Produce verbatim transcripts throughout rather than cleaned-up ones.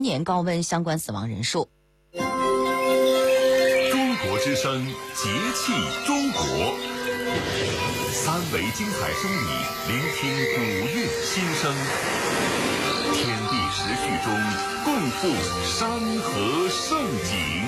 年高温相关死亡人数。 中国之声节气中国，三维精彩声艺，聆听古乐心声，天地时序中共赴山河盛景。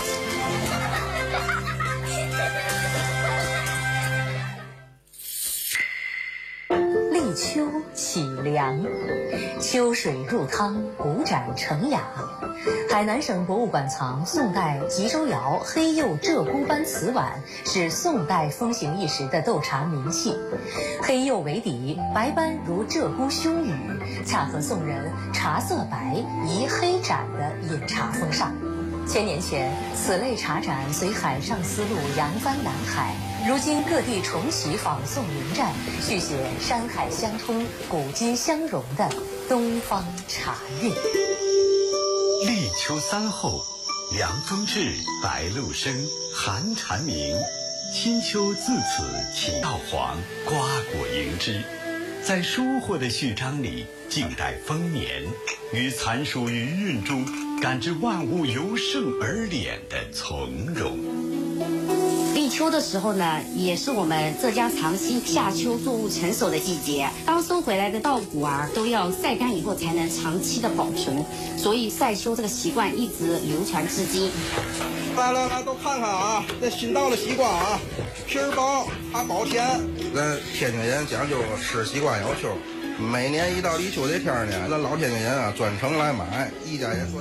立秋起凉，秋水入汤，古盏成雅。海南省博物馆藏宋代吉州窑黑釉鹧鸪斑瓷碗，是宋代风行一时的斗茶名器。黑釉为底，白斑如鹧鸪胸羽，恰合宋人茶色白宜黑盏的饮茶风尚。千年前，此类茶盏随海上丝路扬帆南海，如今各地重启仿宋名站，续写山海相通、古今相融的东方茶韵。 立秋三候，凉风至，白露生，寒蝉鸣，新秋自此起到黄，瓜果迎之。在收获的序章里，静待丰年，于残暑余韵中，感知万物由盛而敛的从容。 立秋的时候呢，也是我们浙江长兴夏秋作物成熟的季节。刚收回来的稻谷啊，都要晒干以后才能长期的保存，所以晒秋这个习惯一直流传至今。 来来来，都看看啊，这新到的西瓜啊，皮儿薄还保甜。咱天津人讲究吃西瓜有秋，每年一到立秋这天呢，咱老天津人啊专程来买，一家人说。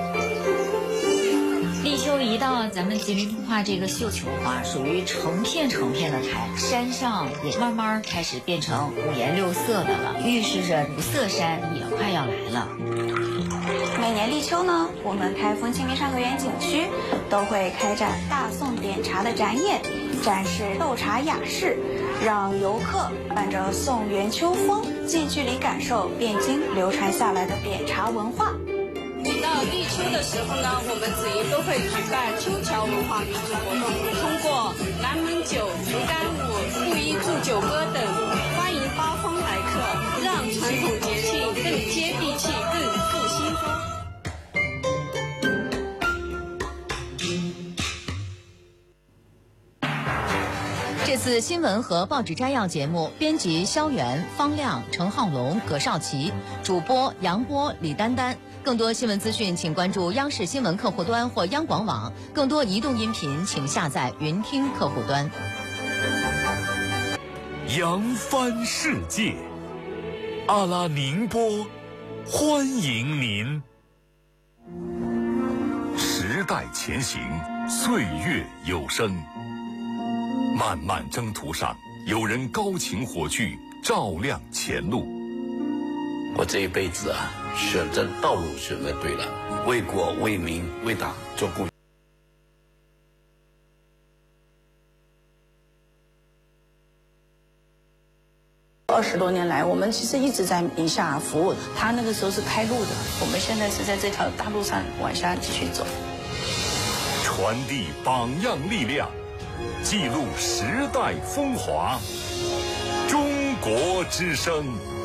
立秋一到，咱们吉林通化这个绣球花属于成片成片的开，山上也慢慢开始变成五颜六色的了，预示着五色山也快要来了。 每年立秋呢，我们开封清明上河园景区都会开展大宋点茶的展演，展示斗茶雅士，让游客伴着宋元秋风，近距离感受汴京流传下来的点茶文化。 每到立秋的时候呢，我们紫营都会举办秋桥文化民俗活动，通过南门酒、竹竿舞、布衣祝酒歌等，欢迎八方来客，让传统节庆更接地气、更富新风。 这次新闻和报纸摘要节目，编辑肖元、方亮、陈浩龙、葛少奇，主播杨波、李丹丹。更多新闻资讯，请关注央视新闻客户端或央广网。更多移动音频，请下载云听客户端。 扬帆世界，阿拉宁波，欢迎您。时代前行，岁月有声。漫漫征途上，有人高擎火炬，照亮前路。 我这一辈子啊，选择道路选择对了，为国为民为党做贡献。 二十多年来，我们其实一直在宁夏服务。他那个时候是开路的，我们现在是在这条大路上往下继续走， 传递榜样力量，记录时代风华。中国之声。